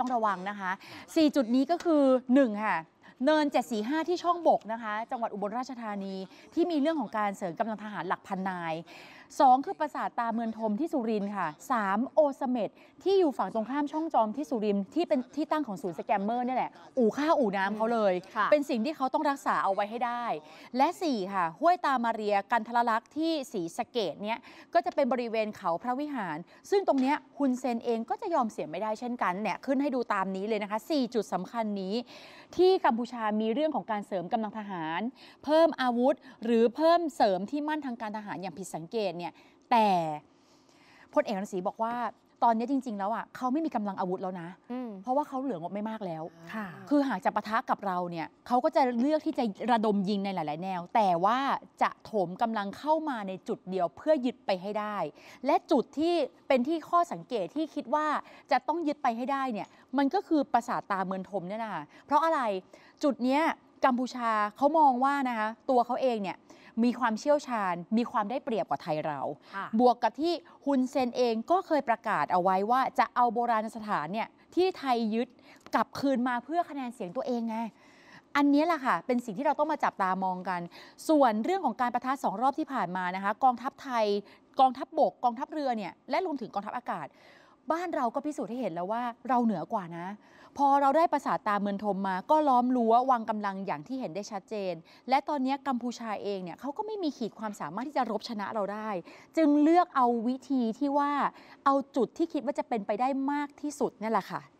ระวังนะคะ4จุดนี้ก็คือ1ค่ะเนิน745ที่ช่องบกนะคะจังหวัดอุบลราชธานีที่มีเรื่องของการเสริมกำลังทหารหลักพันนาย2คือปราสาทตาเมืองธมที่สุรินทร์ค่ะ3โอเสเม็ดที่อยู่ฝั่งตรงข้ามช่องจอมที่สุรินทร์ที่เป็นที่ตั้งของศูนย์สแกมเมอร์นี่แหละอู่ข้าวอู่น้ำเขาเลยเป็นสิ่งที่เขาต้องรักษาเอาไว้ให้ได้และ4ค่ะห้วยตามาเรียกันทรลักษณ์ที่ศรีสะเกษเนี่ยก็จะเป็นบริเวณเขาพระวิหารซึ่งตรงเนี้ยฮุนเซนเองก็จะยอมเสียไม่ได้เช่นกันเนี่ยขึ้นให้ดูตามนี้เลยนะคะ4จุดสำคัญนี้ที่กัมพูชามีเรื่องของการเสริมกำลังทหารเพิ่มอาวุธหรือเพิ่มเสริมที่มั่นทางการทหารอย่างผิดสังเกตเนี่ยแต่พลเอกรังสีบอกว่าตอนนี้จริงๆแล้วเขาไม่มีกำลังอาวุธแล้วนะเพราะว่าเขาเหลืองบไม่มากแล้วคือหากจะปะทะกับเราเนี่ยเขาก็จะเลือกที่จะระดมยิงในหลายๆแนวแต่ว่าจะโถมกำลังเข้ามาในจุดเดียวเพื่อยึดไปให้ได้และจุดที่เป็นที่ข้อสังเกตที่คิดว่าจะต้องยึดไปให้ได้เนี่ยมันก็คือปราสาทตาเมืองธมเนี่ยนะคะเพราะอะไรจุดเนี้ยกัมพูชาเขามองว่านะคะตัวเขาเองเนี่ยมีความเชี่ยวชาญมีความได้เปรียบกว่าไทยเราบวกกับที่ฮุนเซนเองก็เคยประกาศเอาไว้ว่าจะเอาโบราณสถานเนี่ยที่ไทยยึดกลับคืนมาเพื่อคะแนนเสียงตัวเองไงอันนี้แหละค่ะเป็นสิ่งที่เราต้องมาจับตามองกันส่วนเรื่องของการปะทะ2 รอบที่ผ่านมานะคะกองทัพไทยกองทัพบกกองทัพเรือเนี่ยและรวมถึงกองทัพอากาศบ้านเราก็พิสูจน์ให้เห็นแล้วว่าเราเหนือกว่านะพอเราได้ปราสาทตาเมืองธมมาก็ล้อมรั้ววางกำลังอย่างที่เห็นได้ชัดเจนและตอนนี้กัมพูชาเองเนี่ยเขาก็ไม่มีขีดความสามารถที่จะรบชนะเราได้จึงเลือกเอาวิธีที่ว่าเอาจุดที่คิดว่าจะเป็นไปได้มากที่สุดนั่นแหละค่ะ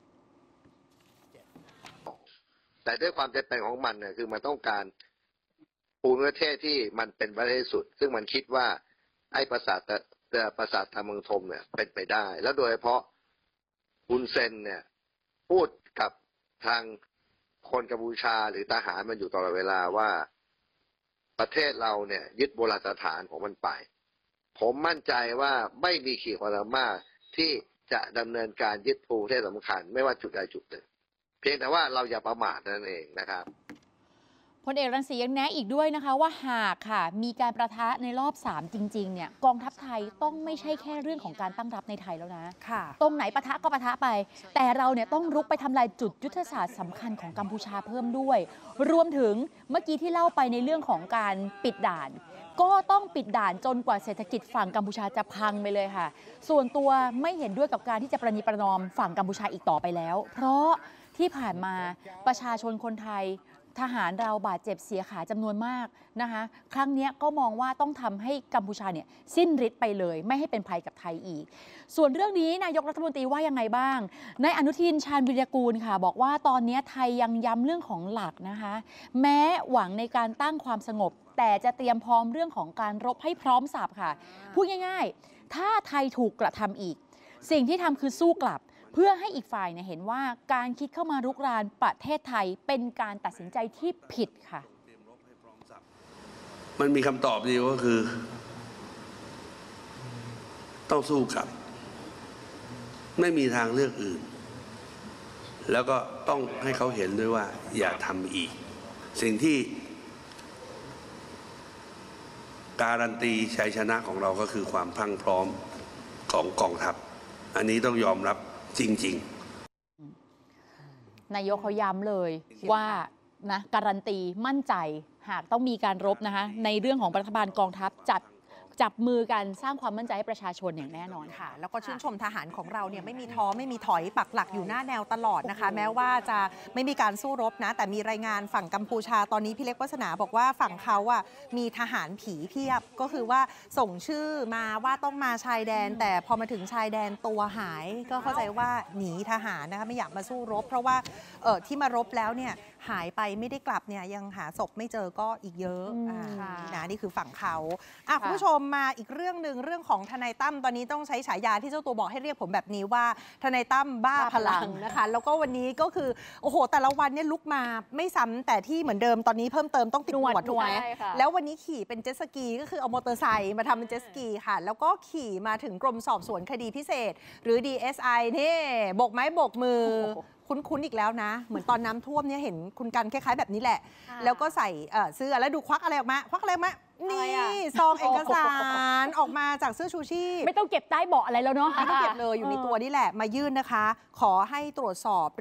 แต่ด้วยความจำเป็นของมันเนี่ยคือมันต้องการภูมิประเทศที่มันเป็นประเทศสุดซึ่งมันคิดว่าไอ้ปราสาทตาเมืองธมเนี่ยเป็นไปได้แล้วโดยเฉพาะฮุนเซนเนี่ยพูดกับทางคนกัมพูชาหรือทหารมันอยู่ตลอดเวลาว่าประเทศเราเนี่ยยึดโบราณสถานของมันไปผมมั่นใจว่าไม่มีขีดความสามารถที่จะดำเนินการยึดภูมิประเทศสำคัญไม่ว่าจุดใดจุดหนึ่งเพียงแต่ว่าเราอย่าประมาทนั่นเองนะครับพลเอกรังสียังแนะอีกด้วยนะคะว่าหากค่ะมีการประทะในรอบ3จริงๆเนี่ยกองทัพไทยต้องไม่ใช่แค่เรื่องของการตั้งรับในไทยแล้วนะตรงไหนปะทะก็ปะทะไปแต่เราเนี่ยต้องรุกไปทำลายจุดยุทธศาสตร์สำคัญของกัมพูชาเพิ่มด้วยรวมถึงเมื่อกี้ที่เล่าไปในเรื่องของการปิดด่านก็ต้องปิดด่านจนกว่าเศรษฐกิจฝั่งกัมพูชาจะพังไปเลยค่ะส่วนตัวไม่เห็นด้วยกับการที่จะประนีประนอมฝั่งกัมพูชาอีกต่อไปแล้วเพราะที่ผ่านมาประชาชนคนไทยทหารเราบาดเจ็บเสียขาจำนวนมากนะคะครั้งนี้ก็มองว่าต้องทำให้กัมพูชาเนี่ยสิ้นฤทธิ์ไปเลยไม่ให้เป็นภัยกับไทยอีกส่วนเรื่องนี้นายกรัฐมนตรีว่ายังไงบ้างนายอนุทินชาญวิรกูลค่ะบอกว่าตอนนี้ไทยยังย้ำเรื่องของหลักนะคะแม้หวังในการตั้งความสงบแต่จะเตรียมพร้อมเรื่องของการรบให้พร้อมสับค่ะพูดง่ายๆถ้าไทยถูกกระทำอีกสิ่งที่ทำคือสู้กลับเพื่อให้อีกฝ่ายเห็นว่าการคิดเข้ามารุกรานประเทศไทยเป็นการตัดสินใจที่ผิดค่ะมันมีคำตอบเดียวก็คือต้องสู้กลับไม่มีทางเลือกอื่นแล้วก็ต้องให้เขาเห็นด้วยว่าอย่าทำอีกสิ่งที่การันตีชัยชนะของเราก็คือความพรั่งพร้อมของกองทัพอันนี้ต้องยอมรับจริงๆนายกเขาย้ำเลยว่านะการันตีมั่นใจหากต้องมีการรบนะคะในเรื่องของรัฐบาลกองทัพจับมือกันสร้างความมั่นใจให้ประชาชนอย่างแน่นอนค่ะแล้วก็ชื่นชมทหารของเราเนี่ยไม่มีท้อไม่มีถอยปักหลักอยู่หน้าแนวตลอดนะคะแม้ว่าจะไม่มีการสู้รบนะแต่มีรายงานฝั่งกัมพูชาตอนนี้พี่เล็กวาสนาบอกว่าฝั่งเขาอ่ะมีทหารผีเพียบก็คือว่าส่งชื่อมาว่าต้องมาชายแดนแต่พอมาถึงชายแดนตัวหายก็เข้าใจว่าหนีทหารนะคะไม่อยากมาสู้รบเพราะว่าที่มารบแล้วเนี่ยหายไปไม่ได้กลับเนี่ยยังหาศพไม่เจอก็อีกเยอะนะนี่คือฝั่งเขาคุณผู้ชมมาอีกเรื่องหนึ่งเรื่องของทนายตั้มตอนนี้ต้องใช้ฉายาที่เจ้าตัวบอกให้เรียกผมแบบนี้ว่าทนายตั้มบ้าพลังนะคะแล้วก็วันนี้ก็คือโอ้โหแต่ละวันเนี่ยลุกมาไม่ซ้ำแต่ที่เหมือนเดิมตอนนี้เพิ่มเติมต้องติดหนวดถูกไหมแล้ววันนี้ขี่เป็นเจ็ตสกีก็คือเอามอเตอร์ไซค์มาทำเป็นเจ็ตสกีค่ะแล้วก็ขี่มาถึงกรมสอบสวนคดีพิเศษหรือ DSI นี่โบกไม้โบกมือคุ้นๆอีกแล้วนะเหมือนตอนน้ำท่วมเนี่ยเห็นคุณกันคล้ายๆแบบนี้แหละแล้วก็ใส่เสื้อแล้วดูควักอะไรออกมานี่ซองเอกสารออกมาจากเสื้อชูชีพไม่ต้องเก็บใต้เบาะอะไรแล้วเนาะไม่ต้องเก็บเลยอยู่ในตัวนี่แหละมายื่นนะคะขอให้ตรวจสอบ